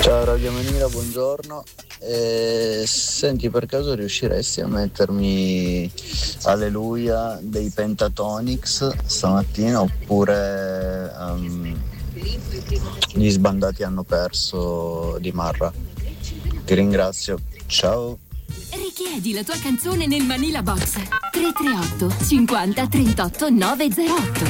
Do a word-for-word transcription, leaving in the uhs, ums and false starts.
Ciao Radio Manila, buongiorno. Eh, senti, per caso riusciresti a mettermi Alleluia dei Pentatonix stamattina oppure um, gli sbandati hanno perso di Marra? Ti ringrazio, ciao. Richiedi la tua canzone nel Manila Box tre tre otto cinquanta trentotto nove zero otto.